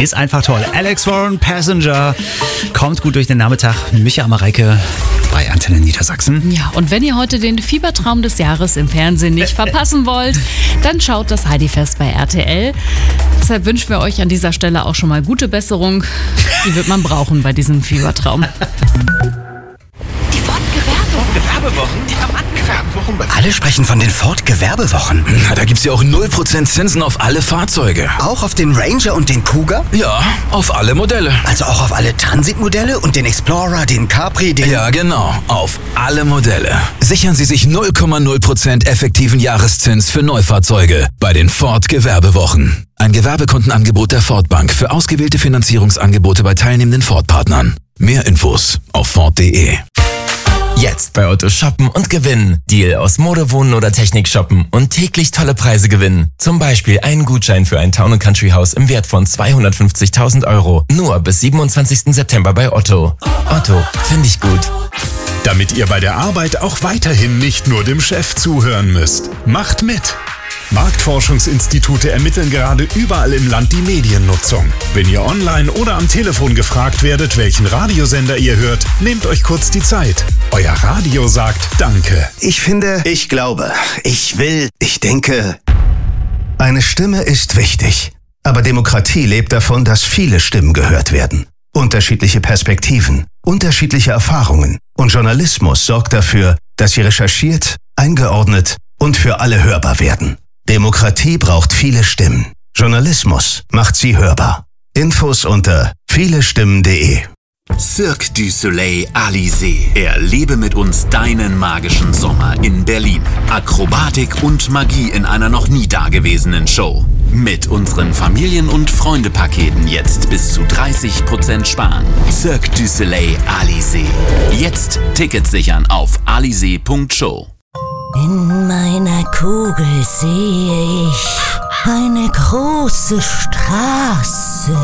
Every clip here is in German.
ist einfach toll. Alex Warren, Passenger, kommt gut durch den Nachmittag. Micha Mareike bei Antenne Niedersachsen. Ja, und wenn ihr heute den Fiebertraum des Jahres im Fernsehen nicht verpassen wollt, dann schaut das Heidi-Fest bei RTL. Deshalb wünschen wir euch an dieser Stelle auch schon mal gute Besserung. Die wird man brauchen bei diesem Fiebertraum. Die Ford-Gewerbewochen? Die Rabattgewerbewochen. Alle sprechen von den Ford-Gewerbewochen. Na, da gibt's ja auch 0% Zinsen auf alle Fahrzeuge. Auch auf den Ranger und den Kuga? Ja, auf alle Modelle. Also auch auf alle Transitmodelle und den Explorer, den Capri, den... Ja, genau, auf alle Modelle. Sichern Sie sich 0,0% effektiven Jahreszins für Neufahrzeuge bei den Ford-Gewerbewochen. Ein Gewerbekundenangebot der Ford Bank für ausgewählte Finanzierungsangebote bei teilnehmenden Ford-Partnern. Mehr Infos auf Ford.de. Jetzt bei Otto shoppen und gewinnen. Deal aus Mode, Wohnen oder Technik shoppen und täglich tolle Preise gewinnen. Zum Beispiel einen Gutschein für ein Town & Country Haus im Wert von 250.000 €. Nur bis 27. September bei Otto. Otto, finde ich gut. Damit ihr bei der Arbeit auch weiterhin nicht nur dem Chef zuhören müsst. Macht mit! Marktforschungsinstitute ermitteln gerade überall im Land die Mediennutzung. Wenn ihr online oder am Telefon gefragt werdet, welchen Radiosender ihr hört, nehmt euch kurz die Zeit. Euer Radio sagt Danke. Ich finde, ich glaube, ich will, ich denke. Eine Stimme ist wichtig. Aber Demokratie lebt davon, dass viele Stimmen gehört werden. Unterschiedliche Perspektiven, unterschiedliche Erfahrungen. Und Journalismus sorgt dafür, dass sie recherchiert, eingeordnet und für alle hörbar werden. Demokratie braucht viele Stimmen. Journalismus macht sie hörbar. Infos unter vielestimmen.de. Cirque du Soleil Alizé. Erlebe mit uns deinen magischen Sommer in Berlin. Akrobatik und Magie in einer noch nie dagewesenen Show. Mit unseren Familien- und Freunde-Paketen jetzt bis zu 30% sparen. Cirque du Soleil Alizé. Jetzt Tickets sichern auf alizé.show. In meiner Kugel sehe ich eine große Straße.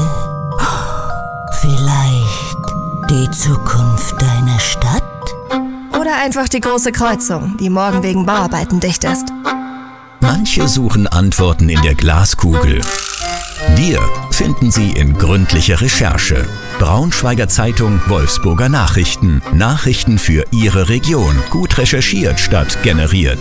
Vielleicht die Zukunft deiner Stadt? Oder einfach die große Kreuzung, die morgen wegen Bauarbeiten dicht ist. Manche suchen Antworten in der Glaskugel. Wir finden sie in gründlicher Recherche. Braunschweiger Zeitung, Wolfsburger Nachrichten. Nachrichten für Ihre Region. Gut recherchiert statt generiert.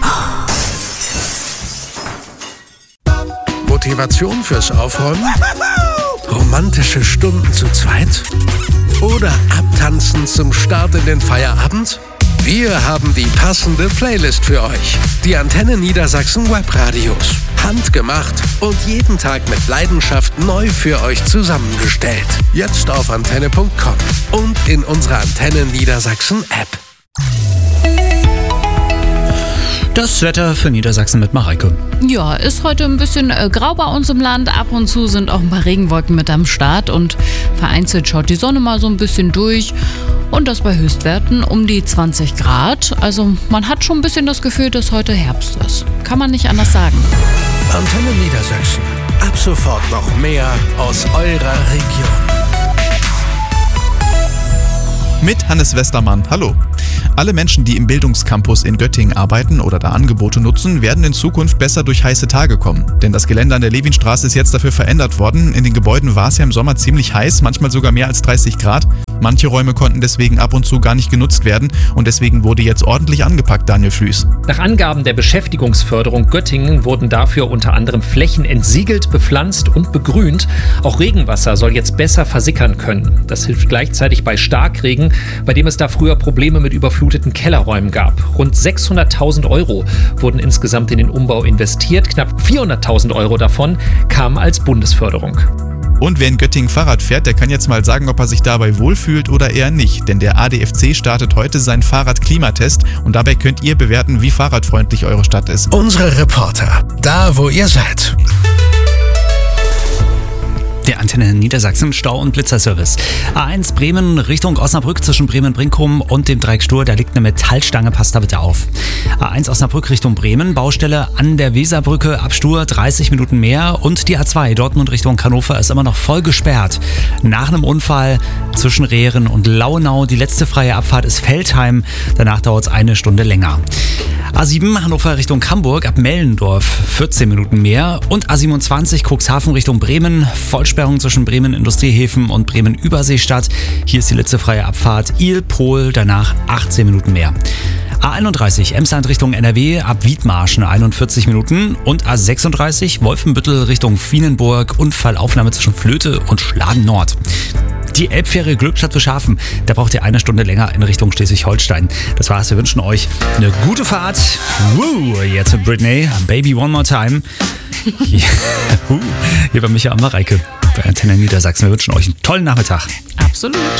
Motivation fürs Aufräumen? Romantische Stunden zu zweit? Oder abtanzen zum Start in den Feierabend? Wir haben die passende Playlist für euch. Die Antenne Niedersachsen Webradios. Handgemacht und jeden Tag mit Leidenschaft neu für euch zusammengestellt. Jetzt auf antenne.com und in unserer Antenne Niedersachsen App. Das Wetter für Niedersachsen mit Mareike. Ja, ist heute ein bisschen grau bei uns im Land. Ab und zu sind auch ein paar Regenwolken mit am Start und vereinzelt schaut die Sonne mal so ein bisschen durch. Und das bei Höchstwerten um die 20 Grad. Also man hat schon ein bisschen das Gefühl, dass heute Herbst ist. Kann man nicht anders sagen. Antenne Niedersachsen. Ab sofort noch mehr aus eurer Region. Mit Hannes Westermann. Hallo. Alle Menschen, die im Bildungscampus in Göttingen arbeiten oder da Angebote nutzen, werden in Zukunft besser durch heiße Tage kommen. Denn das Gelände an der Levinstraße ist jetzt dafür verändert worden. In den Gebäuden war es ja im Sommer ziemlich heiß, manchmal sogar mehr als 30 Grad. Manche Räume konnten deswegen ab und zu gar nicht genutzt werden und deswegen wurde jetzt ordentlich angepackt, Daniel Flüß. Nach Angaben der Beschäftigungsförderung Göttingen wurden dafür unter anderem Flächen entsiegelt, bepflanzt und begrünt. Auch Regenwasser soll jetzt besser versickern können. Das hilft gleichzeitig bei Starkregen, bei dem es da früher Probleme mit überfluteten Kellerräumen gab. Rund 600.000 € wurden insgesamt in den Umbau investiert. Knapp 400.000 € davon kamen als Bundesförderung. Und wer in Göttingen Fahrrad fährt, der kann jetzt mal sagen, ob er sich dabei wohlfühlt oder eher nicht. Denn der ADFC startet heute seinen Fahrradklimatest und dabei könnt ihr bewerten, wie fahrradfreundlich eure Stadt ist. Unsere Reporter, da wo ihr seid. Der Antenne Niedersachsen Stau- und Blitzerservice. A1 Bremen Richtung Osnabrück zwischen Bremen-Brinkum und dem Dreieck Stur, da liegt eine Metallstange, passt da bitte auf. A1 Osnabrück Richtung Bremen, Baustelle an der Weserbrücke, ab Stur 30 Minuten mehr und die A2 Dortmund Richtung Hannover ist immer noch voll gesperrt. Nach einem Unfall zwischen Rehren und Lauenau, die letzte freie Abfahrt ist Veltheim, danach dauert es 1 Stunde länger. A7 Hannover Richtung Hamburg ab Mellendorf 14 Minuten mehr und A27 Cuxhaven Richtung Bremen, Vollsperrung zwischen Bremen Industriehäfen und Bremen Überseestadt. Hier ist die letzte freie Abfahrt Il-Pol, danach 18 Minuten mehr. A31 Emsland Richtung NRW ab Wiedmarschen 41 Minuten und A36 Wolfenbüttel Richtung Vienenburg, Unfallaufnahme zwischen Flöte und Schladen Nord. Die Elbfähre Glückstadt Schafen, da braucht ihr 1 Stunde länger in Richtung Schleswig-Holstein. Das war's, wir wünschen euch eine gute Fahrt. Jetzt mit Britney, Baby One More Time. Hier bei Micha und Mareike bei Antenne Niedersachsen. Wir wünschen euch einen tollen Nachmittag. Absolut.